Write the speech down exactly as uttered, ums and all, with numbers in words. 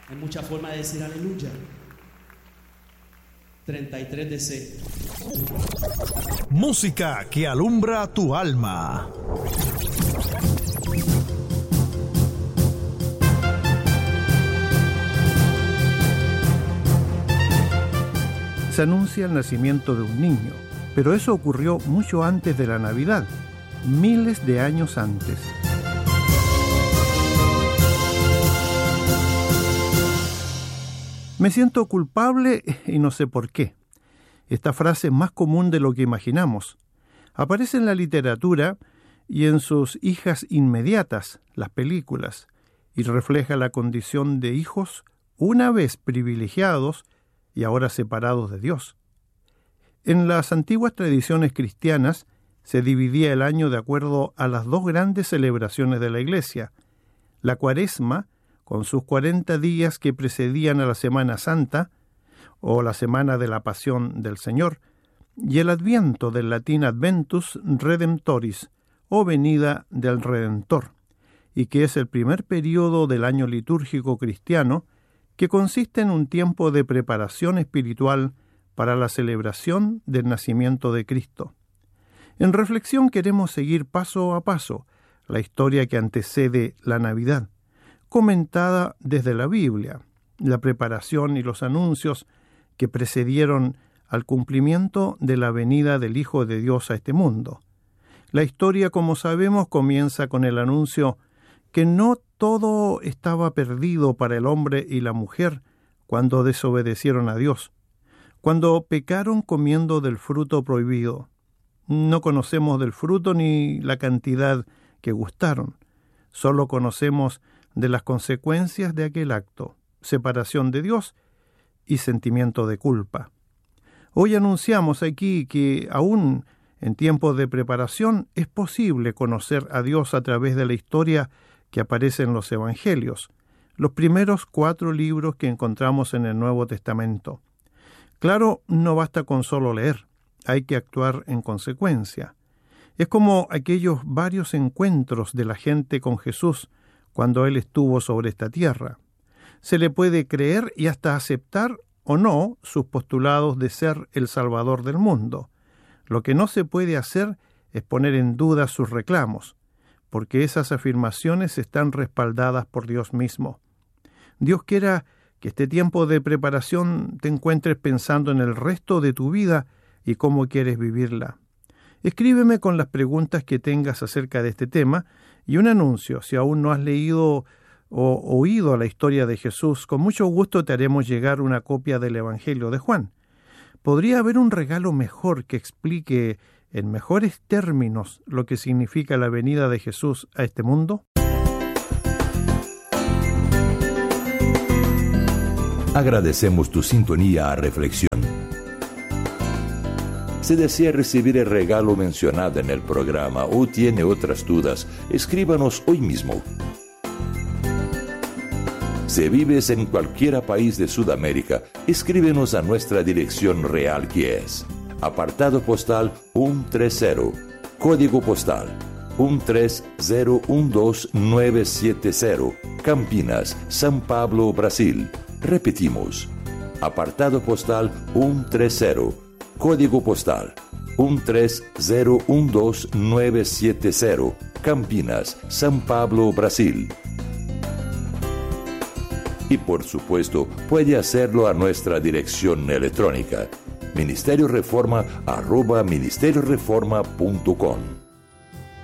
Hay muchas formas de decir aleluya. treinta y tres de C. Música que alumbra tu alma. Se anuncia el nacimiento de un niño, pero eso ocurrió mucho antes de la Navidad, miles de años antes. Me siento culpable y no sé por qué. Esta frase es más común de lo que imaginamos. Aparece en la literatura y en sus hijas inmediatas, las películas, y refleja la condición de hijos una vez privilegiados y ahora separados de Dios. En las antiguas tradiciones cristianas se dividía el año de acuerdo a las dos grandes celebraciones de la Iglesia, la Cuaresma, con sus cuarenta días que precedían a la Semana Santa, o la Semana de la Pasión del Señor, y el Adviento, del latín Adventus Redemptoris, o venida del Redentor, y que es el primer período del año litúrgico cristiano, que consiste en un tiempo de preparación espiritual para la celebración del nacimiento de Cristo. En reflexión queremos seguir paso a paso la historia que antecede la Navidad, comentada desde la Biblia, la preparación y los anuncios que precedieron al cumplimiento de la venida del Hijo de Dios a este mundo. La historia, como sabemos, comienza con el anuncio que no todo estaba perdido para el hombre y la mujer cuando desobedecieron a Dios, cuando pecaron comiendo del fruto prohibido. No conocemos del fruto ni la cantidad que gustaron, solo conocemos de las consecuencias de aquel acto, separación de Dios y sentimiento de culpa. Hoy anunciamos aquí que aún en tiempos de preparación es posible conocer a Dios a través de la historia que aparece en los Evangelios, los primeros cuatro libros que encontramos en el Nuevo Testamento. Claro, no basta con solo leer, hay que actuar en consecuencia. Es como aquellos varios encuentros de la gente con Jesús cuando Él estuvo sobre esta tierra. Se le puede creer y hasta aceptar o no sus postulados de ser el Salvador del mundo. Lo que no se puede hacer es poner en duda sus reclamos, porque esas afirmaciones están respaldadas por Dios mismo. Dios quiera que este tiempo de preparación te encuentres pensando en el resto de tu vida y cómo quieres vivirla. Escríbeme con las preguntas que tengas acerca de este tema y un anuncio. Si aún no has leído o oído la historia de Jesús, con mucho gusto te haremos llegar una copia del Evangelio de Juan. ¿Podría haber un regalo mejor que explique en mejores términos lo que significa la venida de Jesús a este mundo? Agradecemos tu sintonía a reflexión. Si desea recibir el regalo mencionado en el programa o tiene otras dudas, escríbanos hoy mismo. Si vives en cualquier país de Sudamérica, escríbenos a nuestra dirección real, que es apartado postal ciento treinta, código postal uno tres cero uno dos nueve siete cero, Campinas, São Paulo, Brasil. Repetimos, apartado postal ciento treinta, código postal uno tres cero uno dos nueve siete cero, Campinas, São Paulo, Brasil. Y por supuesto, puede hacerlo a nuestra dirección electrónica, ministerio reforma arroba ministerio reforma punto com.